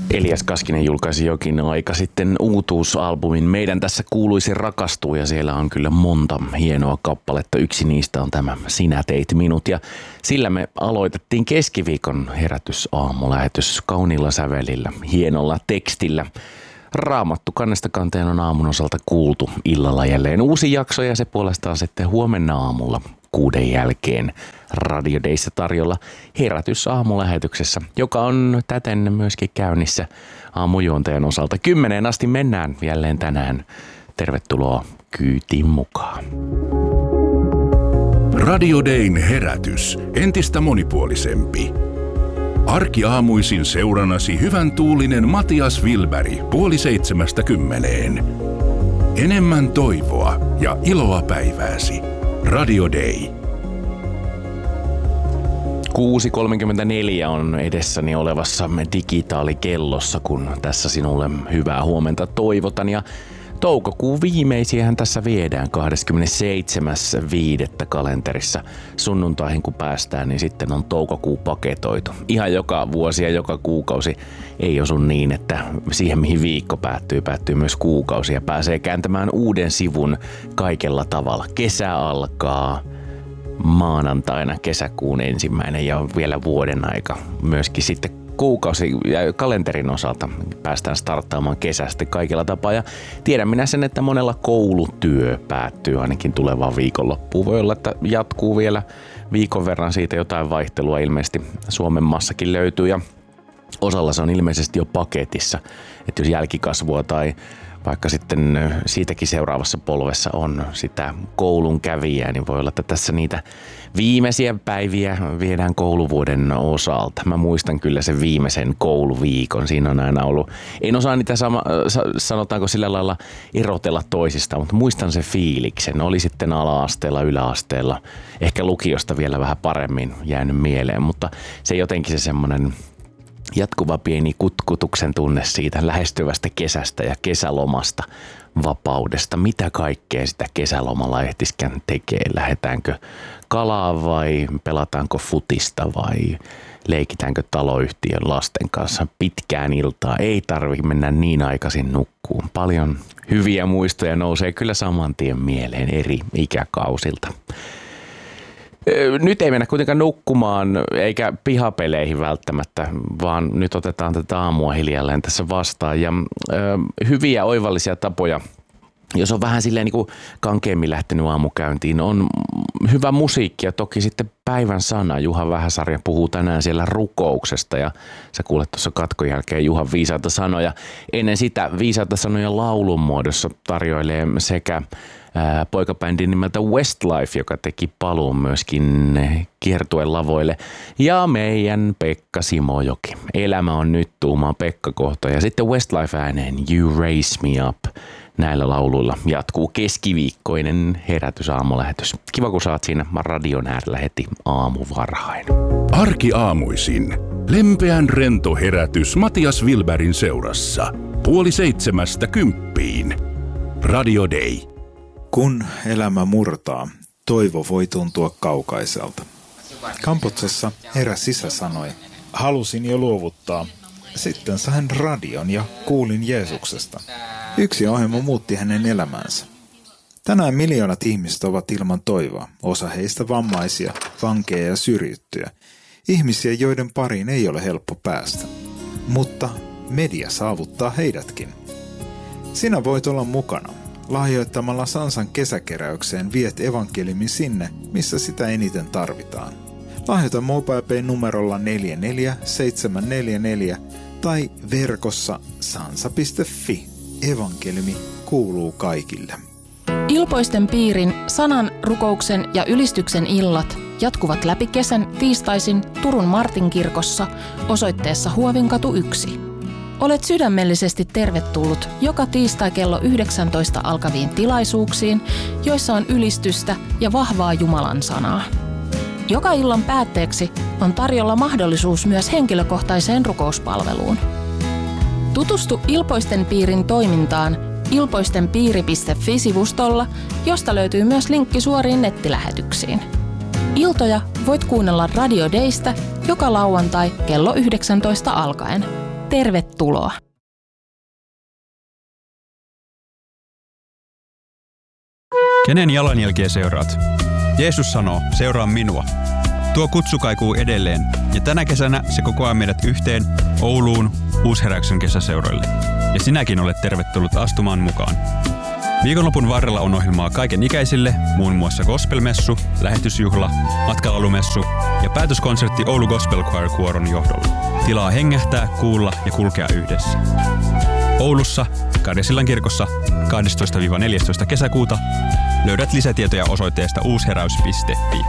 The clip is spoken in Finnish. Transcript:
Elias Kaskinen julkaisi jokin aika sitten uutuusalbumin Meidän tässä kuuluisi rakastua, ja siellä on kyllä monta hienoa kappaletta. Yksi niistä on tämä Sinä teit minut, ja sillä me aloitettiin keskiviikon herätysaamulähetys kauniilla sävelillä, hienolla tekstillä. Raamattu kannesta kanteen on aamun osalta kuultu illalla jälleen uusi jakso, ja se puolestaan sitten huomenna aamulla 6 jälkeen Radio Dayssä tarjolla herätysaamulähetyksessä, joka on täten myöskin käynnissä aamujuontajan osalta. 10 asti mennään jälleen tänään. Tervetuloa kyytiin mukaan. Radio Dayn herätys. Entistä monipuolisempi. Arkiaamuisin seurannasi hyvän tuulinen Matias Wilberg 6:30. Enemmän toivoa ja iloa päivääsi. Radio Day. 6:34 on edessäni olevassa digitaalikellossa, kun tässä sinulle hyvää huomenta toivotan. Ja toukokuun viimeisiähän tässä viedään 27.5. kalenterissa. Sunnuntaihin kun päästään, niin sitten on toukokuu paketoitu. Ihan joka vuosi ja joka kuukausi ei osu niin, että siihen mihin viikko päättyy myös kuukausi ja pääsee kääntämään uuden sivun kaikella tavalla. Kesä alkaa maanantaina kesäkuun 1. ja vielä vuoden aika myöskin sitten kuukausi ja kalenterin osalta päästään starttaamaan kesästä kaikilla tapaa. Ja tiedän minä sen, että monella koulutyö päättyy ainakin tulevaan viikonloppuun. Voi olla, että jatkuu vielä viikon verran, siitä jotain vaihtelua ilmeisesti Suomen maassakin löytyy. Ja osalla se on ilmeisesti jo paketissa, että jos jälkikasvua tai vaikka sitten siitäkin seuraavassa polvessa on sitä koulun kävijää, niin voi olla, että tässä niitä viimeisiä päiviä viedään kouluvuoden osalta. Mä muistan kyllä sen viimeisen kouluviikon. Siinä on aina ollut, en osaa niitä sanotaanko sillä lailla erotella toisista, mutta muistan sen fiiliksen. Oli sitten ala-asteella, yläasteella, ehkä lukiosta vielä vähän paremmin jäänyt mieleen, mutta se jotenkin se semmoinen jatkuva pieni kutkutuksen tunne siitä lähestyvästä kesästä ja kesälomasta, vapaudesta. Mitä kaikkea sitä kesälomalla ehtiskään tekee? Lähdetäänkö kalaa vai pelataanko futista vai leikitäänkö taloyhtiön lasten kanssa pitkään iltaa? Ei tarvitse mennä niin aikaisin nukkuun. Paljon hyviä muistoja nousee kyllä saman tien mieleen eri ikäkausilta. Nyt ei mennä kuitenkaan nukkumaan eikä pihapeleihin välttämättä, vaan nyt otetaan tätä aamua hiljalleen tässä vastaan. Ja hyviä oivallisia tapoja, jos on vähän silleen niin kuin kankeammin lähtenyt aamukäyntiin, on hyvä musiikki ja toki sitten päivän sana. Juha Vähäsarja puhuu tänään siellä rukouksesta ja sä kuulet tuossa katkon jälkeen Juhan viisaita sanoja. Ennen sitä viisaita sanoja laulun muodossa tarjoilee sekä poikabändin nimeltä Westlife, joka teki paluun myöskin kiertueen lavoille. Ja meidän Pekka Simojoki. Elämä on nyt tuumaa Pekka kohta. Ja sitten Westlife ääneen You Raise Me Up. Näillä lauluilla jatkuu keskiviikkoinen herätysaamulähetys. Kiva, kun saat siinä radion äärellä heti aamuvarhain. Arkiaamuisin. Lempeän rento herätys Matias Wilbergin seurassa. 6:30. Radio Day. Kun elämä murtaa, toivo voi tuntua kaukaiselta. Kampotsessa eräs isä sanoi, halusin jo luovuttaa. Sitten sain radion ja kuulin Jeesuksesta. Yksi ohjelma muutti hänen elämäänsä. Tänään miljoonat ihmiset ovat ilman toivoa, osa heistä vammaisia, vankeja ja syrjittyjä. Ihmisiä, joiden pariin ei ole helppo päästä. Mutta media saavuttaa heidätkin. Sinä voit olla mukana. Lahjoittamalla Sansan kesäkeräykseen viet evankeliumin sinne, missä sitä eniten tarvitaan. Lahjoita MobilePay numerolla 44744 tai verkossa sansa.fi. Evankeliumi kuuluu kaikille. Ilpoisten piirin, sanan, rukouksen ja ylistyksen illat jatkuvat läpi kesän tiistaisin Turun Martinkirkossa osoitteessa Huovinkatu 1. Olet sydämellisesti tervetullut joka tiistai kello 19 alkaviin tilaisuuksiin, joissa on ylistystä ja vahvaa Jumalan sanaa. Joka illan päätteeksi on tarjolla mahdollisuus myös henkilökohtaiseen rukouspalveluun. Tutustu Ilpoisten piirin toimintaan ilpoistenpiiri.fi-sivustolla, josta löytyy myös linkki suoriin nettilähetyksiin. Iltoja voit kuunnella Radio Daystä joka lauantai kello 19 alkaen. Tervetuloa! Kenen jalanjälkiä seuraat? Jeesus sanoo, seuraa minua. Tuo kutsu kaikuu edelleen, ja tänä kesänä se kokoaa meidät yhteen Ouluun Uusheräyksen kesäseuroille. Ja sinäkin olet tervetullut astumaan mukaan. Viikonlopun varrella on ohjelmaa kaiken ikäisille, muun muassa gospelmessu, lähetysjuhla, matkalaulumessu ja päätöskonsertti Oulu Gospel Choir Kuoron johdolla. Tilaa hengähtää, kuulla ja kulkea yhdessä. Oulussa, Karjasillan kirkossa 12-14 kesäkuuta löydät lisätietoja osoitteesta uusheräys.fi.